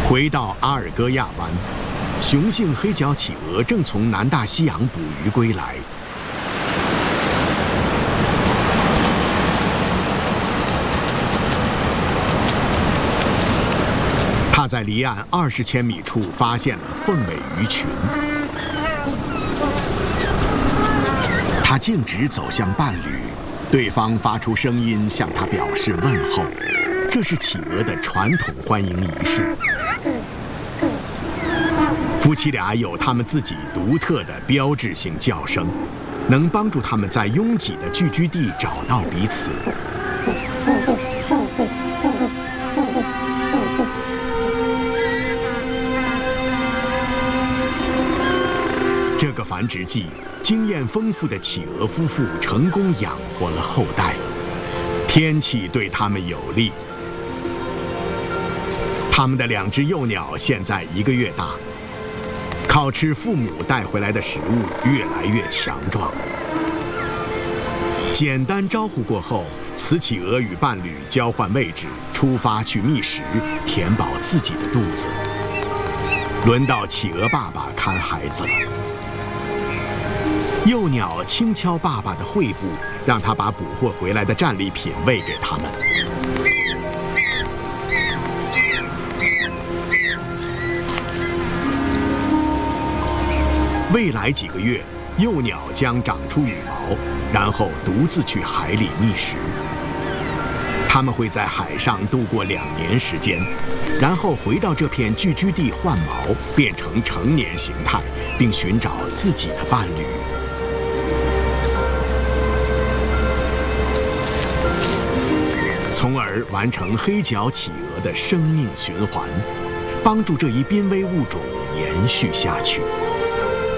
回到阿尔戈亚湾，雄性黑脚企鹅正从南大西洋捕鱼归来。他在离岸20千米处发现了凤尾鱼群，他径直走向伴侣，对方发出声音向他表示问候，这是企鹅的传统欢迎仪式。夫妻俩有他们自己独特的标志性叫声，能帮助他们在拥挤的聚居地找到彼此。这个繁殖季，经验丰富的企鹅夫妇成功养活了后代。天气对他们有利，他们的2只幼鸟现在1个月大，靠吃父母带回来的食物越来越强壮。简单招呼过后，雌企鹅与伴侣交换位置，出发去觅食，填饱自己的肚子。轮到企鹅爸爸看孩子了。幼鸟轻敲爸爸的喙部，让他把捕获回来的战利品喂给他们。未来几个月，幼鸟将长出羽毛，然后独自去海里觅食。它们会在海上度过2年时间，然后回到这片聚居地换毛，变成成年形态，并寻找自己的伴侣。从而完成黑脚企鹅的生命循环，帮助这一濒危物种延续下去。